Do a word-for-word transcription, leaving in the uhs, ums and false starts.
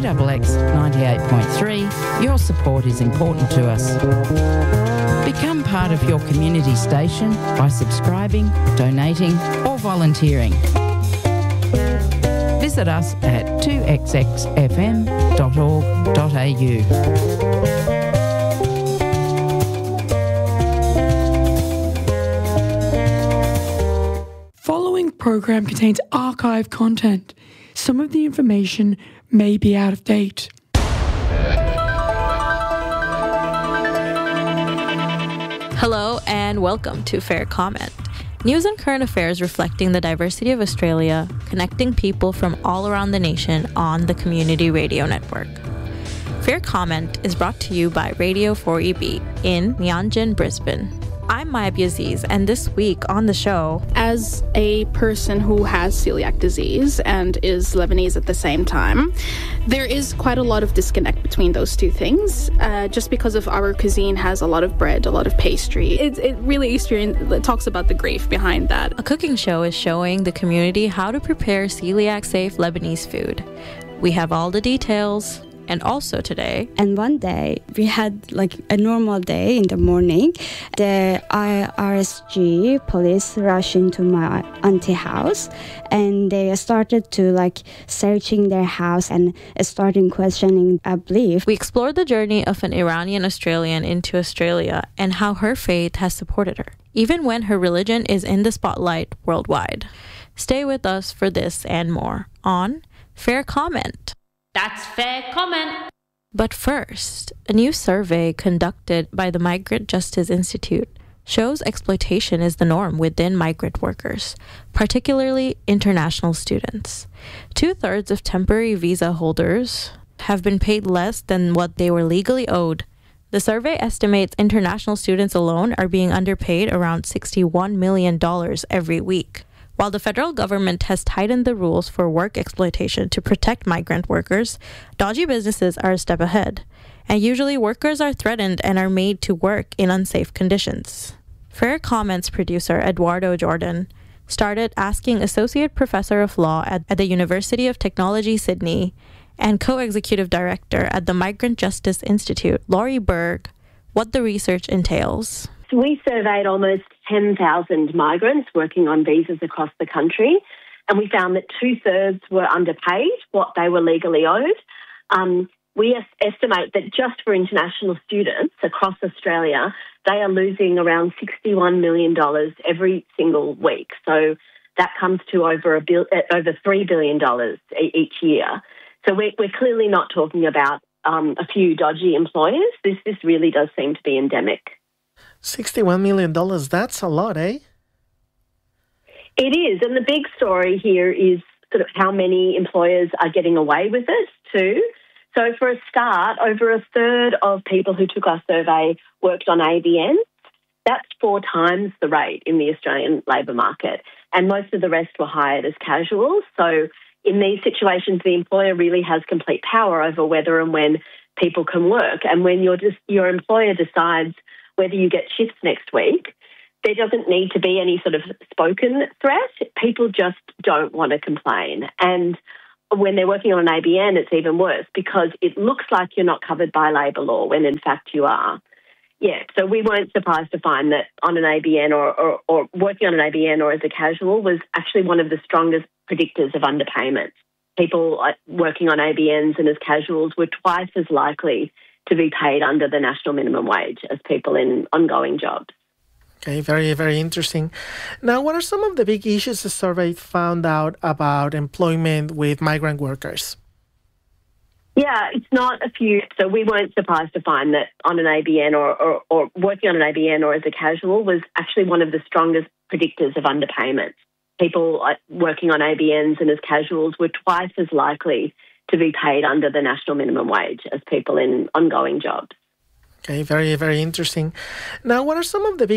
X ninety-eight point three, your support is important to us. Become part of your community station by subscribing, donating or volunteering. Visit us at two x x f m dot org dot a u. Following program contains archive content. Some of the information may be out of date. Hello and welcome to Fair Comment. News and current affairs reflecting the diversity of Australia, connecting people from all around the nation on the Community Radio Network. Fair Comment is brought to you by Radio four E B in Meanjin, Brisbane. I'm Mayab Aziz, and this week on the show... As a person who has celiac disease and is Lebanese at the same time, there is quite a lot of disconnect between those two things, uh, just because of our cuisine has a lot of bread, a lot of pastry. It, it really experience, it talks about the grief behind that. A cooking show is showing the community how to prepare celiac-safe Lebanese food. We have all the details... And also today. And one day, we had like a normal day in the morning. The I R S G police rushed into my auntie house and they started to like searching their house and starting questioning, I believe. We explored the journey of an Iranian Australian into Australia and how her faith has supported her, even when her religion is in the spotlight worldwide. Stay with us for this and more on Fair Comment. That's Fair Comment. But first, a new survey conducted by the Migrant Justice Institute shows exploitation is the norm within migrant workers, particularly international students. Two-thirds of temporary visa holders have been paid less than what they were legally owed. The survey estimates international students alone are being underpaid around sixty-one million dollars every week. While the federal government has tightened the rules for work exploitation to protect migrant workers, dodgy businesses are a step ahead, and usually workers are threatened and are made to work in unsafe conditions. Fair Comment's producer Eduardo Jordan started asking Associate Professor of Law at, at the University of Technology, Sydney, and Co-Executive Director at the Migrant Justice Institute, Laurie Berg, what the research entails. We surveyed almost ten thousand migrants working on visas across the country, and we found that two-thirds were underpaid what they were legally owed. Um, we es- estimate that just for international students across Australia, they are losing around sixty-one million dollars every single week. So that comes to over a bil- over three billion dollars each year. So we're, we're clearly not talking about um, a few dodgy employers. This, this really does seem to be endemic. sixty-one million dollars, that's a lot, eh? It is, and the big story here is sort of how many employers are getting away with it too. So for a start, over a third of people who took our survey worked on A B Ns. That's four times the rate in the Australian labour market, and most of the rest were hired as casuals. So in these situations, the employer really has complete power over whether and when people can work, and when your your employer decides whether you get shifts next week, there doesn't need to be any sort of spoken threat. People just don't want to complain. And when they're working on an A B N, it's even worse because it looks like you're not covered by labour law when in fact you are. Yeah, so we weren't surprised to find that on an A B N or, or, or working on an A B N or as a casual was actually one of the strongest predictors of underpayment. People working on A B Ns and as casuals were twice as likely to be paid under the national minimum wage as people in ongoing jobs. Okay, very, very interesting. Now, what are some of the big issues the survey found out about employment with migrant workers? Yeah, it's not a few. So we weren't surprised to find that on an A B N or, or, or working on an A B N or as a casual was actually one of the strongest predictors of underpayment. People working on A B Ns and as casuals were twice as likely to be paid under the national minimum wage as people in ongoing jobs. Okay, very, very interesting. Now, what are some of the big